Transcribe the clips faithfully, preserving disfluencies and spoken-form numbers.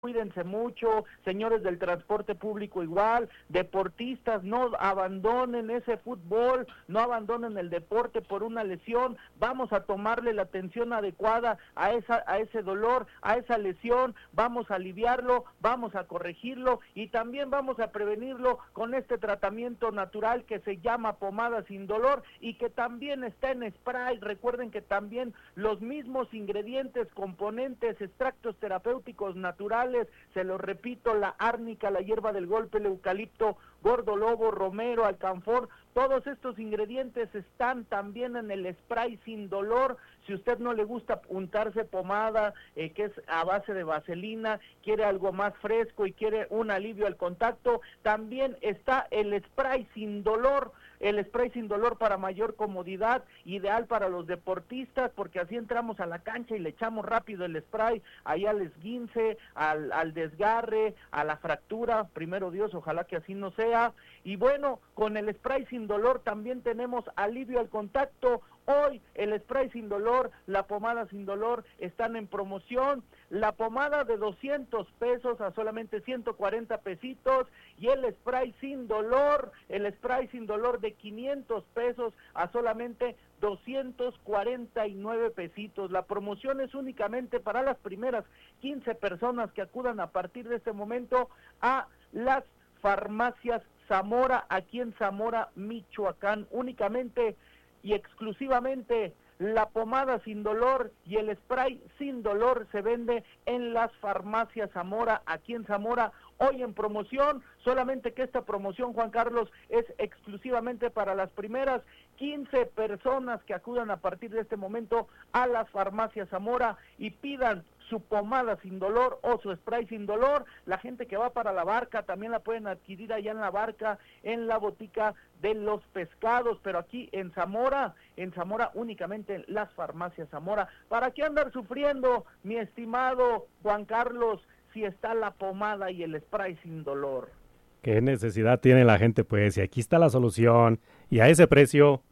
Cuídense mucho, señores del transporte público igual, deportistas, no abandonen ese fútbol, no abandonen el deporte por una lesión, vamos a tomarle la atención adecuada a esa a ese dolor, a esa lesión, vamos a aliviarlo, vamos a corregirlo y también vamos a prevenirlo con este tratamiento natural que se llama pomada sin dolor y que también está en spray. Recuerden que también los mismos ingredientes, componentes, extractos terapéuticos naturales, se lo repito, la árnica, la hierba del golpe, el eucalipto, gordolobo, romero, alcanfor, todos estos ingredientes están también en el spray sin dolor. Si usted no le gusta untarse pomada, eh, que es a base de vaselina, quiere algo más fresco y quiere un alivio al contacto, también está el spray sin dolor, el spray sin dolor para mayor comodidad, ideal para los deportistas, porque así entramos a la cancha y le echamos rápido el spray, ahí al esguince, al, al desgarre, a la fractura, primero Dios, ojalá que así no sea. Y bueno, con el spray sin dolor también tenemos alivio al contacto. Hoy el spray sin dolor, la pomada sin dolor están en promoción, la pomada de doscientos pesos a solamente ciento cuarenta pesitos y el spray sin dolor, el spray sin dolor de quinientos pesos a solamente doscientos cuarenta y nueve pesitos. La promoción es únicamente para las primeras quince personas que acudan a partir de este momento a las farmacias Zamora, aquí en Zamora, Michoacán, únicamente y exclusivamente la pomada sin dolor y el spray sin dolor se vende en las farmacias Zamora, aquí en Zamora, hoy en promoción, solamente que esta promoción, Juan Carlos, es exclusivamente para las primeras quince personas que acudan a partir de este momento a las farmacias Zamora y pidan su pomada sin dolor o su spray sin dolor. La gente que va para la barca también la pueden adquirir allá en la barca, en la botica de los pescados, pero aquí en Zamora, en Zamora únicamente las farmacias Zamora. ¿Para qué andar sufriendo, mi estimado Juan Carlos, si está la pomada y el spray sin dolor? ¿Qué necesidad tiene la gente, pues? Y aquí está la solución, y a ese precio.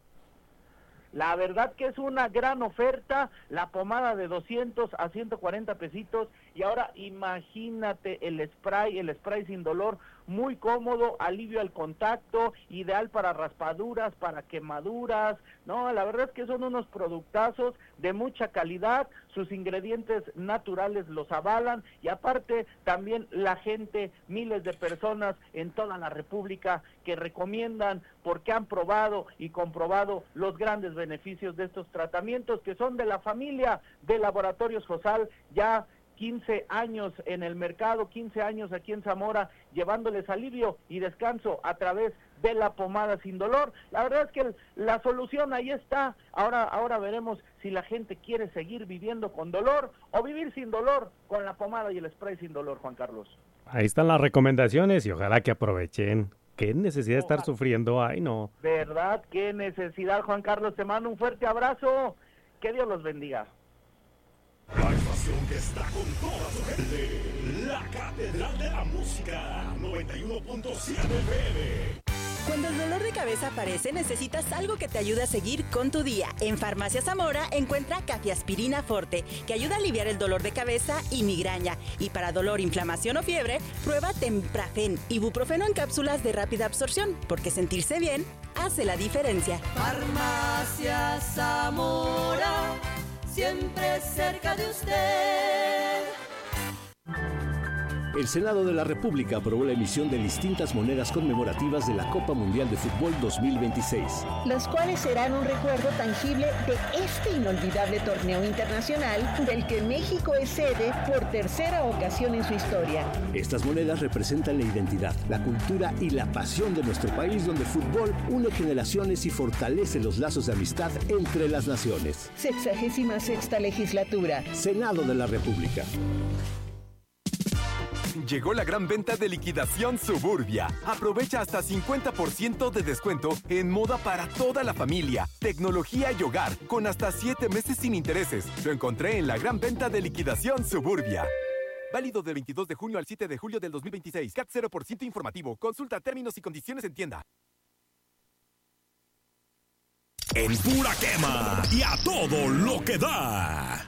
La verdad que es una gran oferta, la pomada de doscientos a ciento cuarenta pesitos, y ahora imagínate el spray, el spray sin dolor, muy cómodo, alivio al contacto, ideal para raspaduras, para quemaduras. No, la verdad es que son unos productazos de mucha calidad, sus ingredientes naturales los avalan, y aparte también la gente, miles de personas en toda la República que recomiendan porque han probado y comprobado los grandes beneficios de estos tratamientos que son de la familia de Laboratorios Josal, ya quince años en el mercado, quince años aquí en Zamora, llevándoles alivio y descanso a través de la pomada sin dolor. La verdad es que la solución ahí está. Ahora, ahora veremos si la gente quiere seguir viviendo con dolor o vivir sin dolor con la pomada y el spray sin dolor, Juan Carlos. Ahí están las recomendaciones y ojalá que aprovechen. ¿Qué necesidad de estar sufriendo? Ay, no. ¿Verdad? ¿Qué necesidad, Juan Carlos? Te mando un fuerte abrazo. Que Dios los bendiga. La estación que está con toda su gente. La Catedral de la Música. noventa y uno punto siete F M. Cuando el dolor de cabeza aparece, necesitas algo que te ayude a seguir con tu día. En Farmacia Zamora encuentra Cafiaspirina Forte, que ayuda a aliviar el dolor de cabeza y migraña. Y para dolor, inflamación o fiebre, prueba Temprafen, ibuprofeno en cápsulas de rápida absorción, porque sentirse bien hace la diferencia. Farmacia Zamora, siempre cerca de usted. El Senado de la República aprobó la emisión de distintas monedas conmemorativas de la Copa Mundial de Fútbol dos mil veintiséis. Las cuales serán un recuerdo tangible de este inolvidable torneo internacional del que México es sede por tercera ocasión en su historia. Estas monedas representan la identidad, la cultura y la pasión de nuestro país, donde el fútbol une generaciones y fortalece los lazos de amistad entre las naciones. Sexagésima sexta legislatura. Senado de la República. Llegó la gran venta de liquidación Suburbia. Aprovecha hasta cincuenta por ciento de descuento en moda para toda la familia, tecnología y hogar, con hasta siete meses sin intereses. Lo encontré en la gran venta de liquidación Suburbia. Válido del veintidós de junio al siete de julio del dos mil veintiséis. C A T cero por ciento informativo. Consulta términos y condiciones en tienda. En pura quema y a todo lo que da.